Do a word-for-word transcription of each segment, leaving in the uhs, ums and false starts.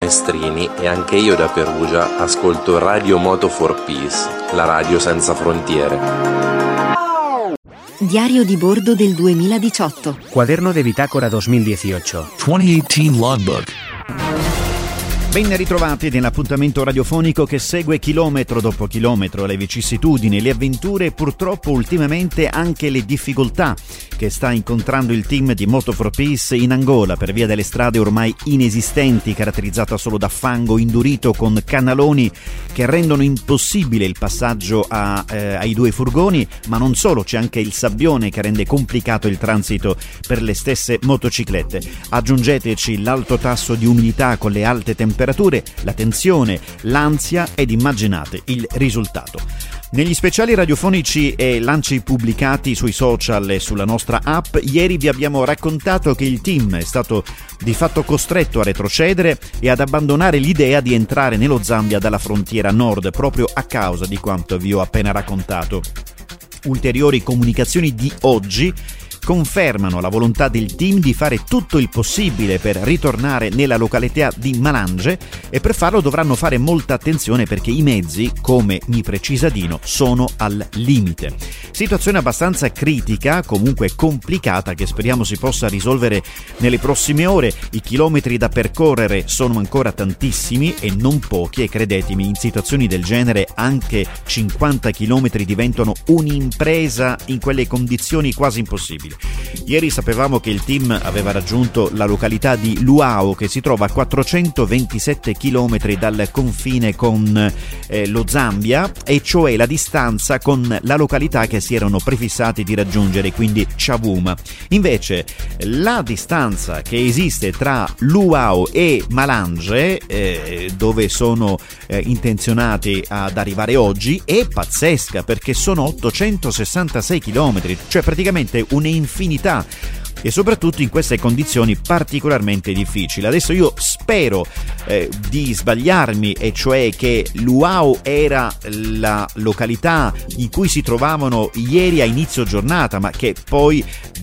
Canestrini e anche io da Perugia ascolto Radio Moto for Peace, la radio senza frontiere. Diario di bordo del duemiladiciotto. Cuaderno de bitácora duemiladiciotto. duemiladiciotto Logbook. Ben ritrovati nell'appuntamento radiofonico che segue chilometro dopo chilometro le vicissitudini, le avventure e purtroppo ultimamente anche le difficoltà che sta incontrando il team di Moto for Peace in Angola per via delle strade ormai inesistenti, caratterizzata solo da fango indurito con canaloni che rendono impossibile il passaggio a, eh, ai due furgoni, ma non solo, c'è anche il sabbione che rende complicato il transito per le stesse motociclette. Aggiungeteci l'alto tasso di umidità con le alte temperature, la tensione, l'ansia ed immaginate il risultato. Negli speciali radiofonici e lanci pubblicati sui social e sulla nostra app, ieri vi abbiamo raccontato che il team è stato di fatto costretto a retrocedere e ad abbandonare l'idea di entrare nello Zambia dalla frontiera nord proprio a causa di quanto vi ho appena raccontato. Ulteriori comunicazioni di oggi confermano la volontà del team di fare tutto il possibile per ritornare nella località di Malange e per farlo dovranno fare molta attenzione perché i mezzi, come mi precisa Dino, sono al limite. Situazione abbastanza critica, comunque complicata, che speriamo si possa risolvere nelle prossime ore. I chilometri da percorrere sono ancora tantissimi e non pochi e credetemi, in situazioni del genere anche cinquanta chilometri diventano un'impresa in quelle condizioni quasi impossibili. Ieri sapevamo che il team aveva raggiunto la località di Luau, che si trova a quattrocentoventisette chilometri dal confine con eh, lo Zambia, e cioè la distanza con la località che si erano prefissati di raggiungere, quindi Chavuma. Invece la distanza che esiste tra Luau e Malange, eh, dove sono eh, intenzionati ad arrivare oggi, è pazzesca perché sono ottocentosessantasei chilometri, cioè praticamente un'infinità infinità e soprattutto in queste condizioni particolarmente difficili. Adesso io spero eh, di sbagliarmi, e cioè che Luau era la località in cui si trovavano ieri a inizio giornata, ma che poi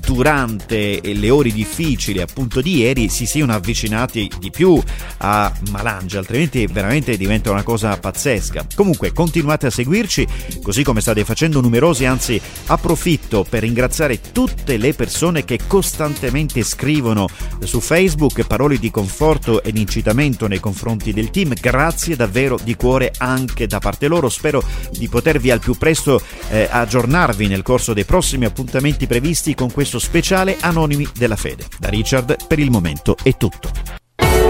durante le ore difficili appunto di ieri si siano avvicinati di più a Malange, altrimenti veramente diventa una cosa pazzesca. Comunque continuate a seguirci così come state facendo numerosi, anzi approfitto per ringraziare tutte le persone che costantemente scrivono su Facebook parole di conforto ed incitamento nei confronti del team. Grazie davvero di cuore anche da parte loro. Spero di potervi al più presto eh, aggiornarvi nel corso dei prossimi appuntamenti previsti con questo speciale Anonimi della Fede. Da Richard per il momento è tutto.